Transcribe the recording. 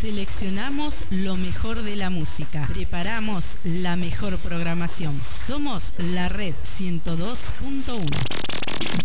Seleccionamos lo mejor de la música. Preparamos la mejor programación. Somos la Red 102.1.